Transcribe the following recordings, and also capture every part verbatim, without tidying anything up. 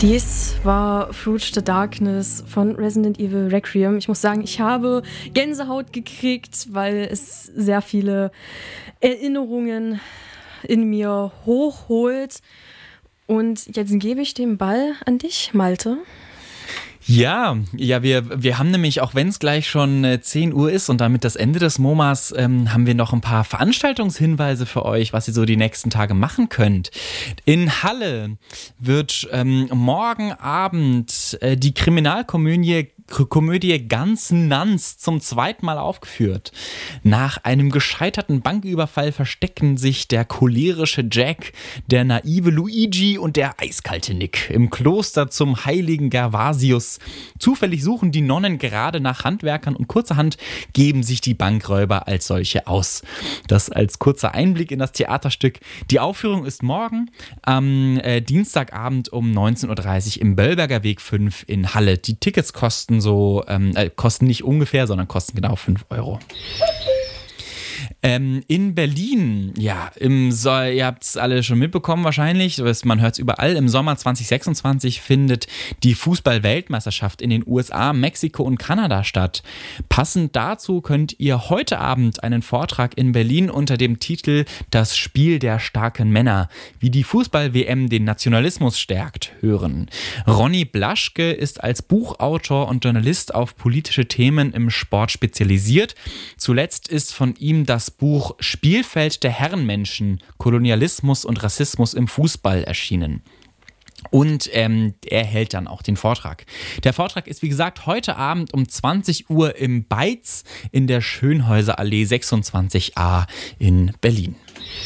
Dies war Fruit the Darkness von Resident Evil Requiem. Ich muss sagen, ich habe Gänsehaut gekriegt, weil es sehr viele Erinnerungen in mir hochholt. Und jetzt gebe ich den Ball an dich, Malte. Ja, ja, wir, wir haben nämlich, auch wenn es gleich schon äh, zehn Uhr ist und damit das Ende des MoMAs, ähm, haben wir noch ein paar Veranstaltungshinweise für euch, was ihr so die nächsten Tage machen könnt. In Halle wird ähm, morgen Abend äh, die Kriminalkomödie Komödie Ganz Nanz zum zweiten Mal aufgeführt. Nach einem gescheiterten Banküberfall verstecken sich der cholerische Jack, der naive Luigi und der eiskalte Nick im Kloster zum heiligen Gervasius. Zufällig suchen die Nonnen gerade nach Handwerkern und kurzerhand geben sich die Bankräuber als solche aus. Das als kurzer Einblick in das Theaterstück. Die Aufführung ist morgen am äh, Dienstagabend um neunzehn Uhr dreißig im Böllberger Weg fünf in Halle. Die Tickets kosten so, ähm, äh, kosten nicht ungefähr, sondern kosten genau fünf Euro. Ähm, in Berlin, ja, im so- ihr habt es alle schon mitbekommen wahrscheinlich, man hört es überall, im Sommer zwanzig sechsundzwanzig findet die Fußball-Weltmeisterschaft in den U S A, Mexiko und Kanada statt. Passend dazu könnt ihr heute Abend einen Vortrag in Berlin unter dem Titel Das Spiel der starken Männer, wie die Fußball-W M den Nationalismus stärkt, hören. Ronny Blaschke ist als Buchautor und Journalist auf politische Themen im Sport spezialisiert. Zuletzt ist von ihm das Buch Spielfeld der Herrenmenschen, Kolonialismus und Rassismus im Fußball erschienen. Und ähm, er hält dann auch den Vortrag. Der Vortrag ist, wie gesagt, heute Abend um zwanzig Uhr im Beiz in der Schönhäuserallee sechsundzwanzig a in Berlin.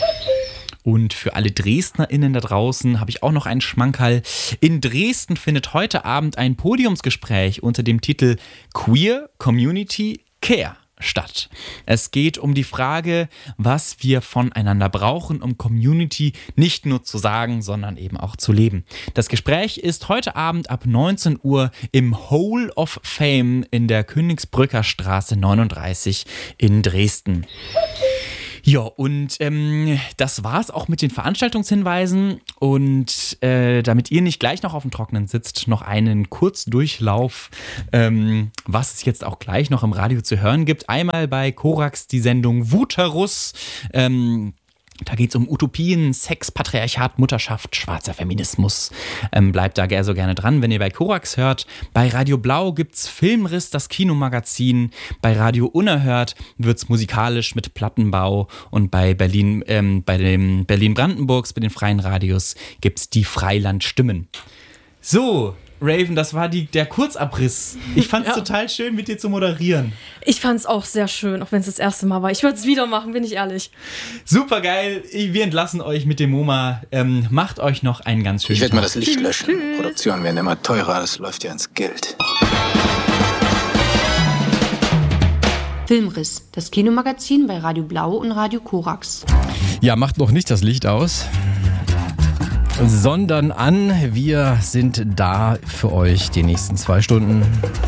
Und für alle DresdnerInnen da draußen habe ich auch noch einen Schmankerl. In Dresden findet heute Abend ein Podiumsgespräch unter dem Titel Queer Community Care statt. Es geht um die Frage, was wir voneinander brauchen, um Community nicht nur zu sagen, sondern eben auch zu leben. Das Gespräch ist heute Abend ab neunzehn Uhr im Hall of Fame in der Königsbrücker Straße neununddreißig in Dresden. Ja, und ähm, das war's auch mit den Veranstaltungshinweisen. Und äh, damit ihr nicht gleich noch auf dem Trockenen sitzt, noch einen Kurzdurchlauf, ähm, was es jetzt auch gleich noch im Radio zu hören gibt. Einmal bei Korax die Sendung Wuterus. Ähm, Da geht es um Utopien, Sex, Patriarchat, Mutterschaft, schwarzer Feminismus. Ähm, bleibt da gerne so gerne dran, wenn ihr bei Korax hört. Bei Radio Blau gibt's Filmriss, das Kinomagazin. Bei Radio Unerhört wird's musikalisch mit Plattenbau. Und bei Berlin, ähm, bei dem Berlin-Brandenburgs, bei den freien Radios, gibt's die Freilandstimmen. So, Raven, das war die, der Kurzabriss. Ich fand's ja. total schön, mit dir zu moderieren. Ich fand's auch sehr schön, auch wenn es das erste Mal war. Ich würde es wieder machen, bin ich ehrlich. Super geil. Wir entlassen euch mit dem MoMA. Ähm, macht euch noch einen ganz schönen Ich werde Tag. mal das Licht löschen. Tschüss. Produktionen werden immer teurer, das läuft ja ins Geld. Filmriss, das Kinomagazin bei Radio Blau und Radio Korax. Ja, macht noch nicht das Licht aus, sondern an. Wir sind da für euch die nächsten zwei Stunden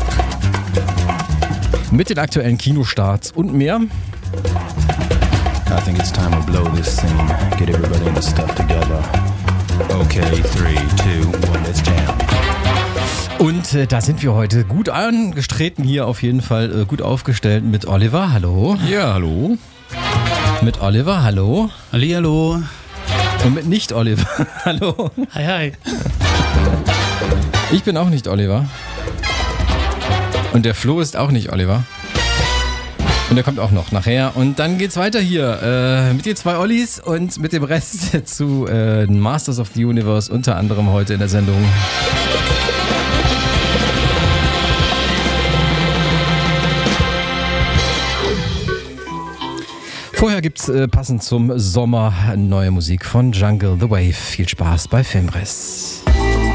mit den aktuellen Kinostarts und mehr. I think it's time to blow this thing. Get everybody in the stuff together. Okay, three, two, one, let's jam. Und äh, da sind wir heute gut angetreten hier, auf jeden Fall äh, gut aufgestellt mit Oliver. Hallo. Ja, hallo. Mit Oliver. Hallo. Hallihallo. Und mit nicht Oliver. Hallo. Hi, hi. Ich bin auch nicht Oliver. Und der Flo ist auch nicht Oliver. Und der kommt auch noch nachher. Und dann geht's weiter hier äh, mit den zwei Ollis und mit dem Rest zu äh, Masters of the Universe, unter anderem heute in der Sendung. Vorher gibt's äh, passend zum Sommer neue Musik von Jungle The Wave. Viel Spaß bei Filmriss.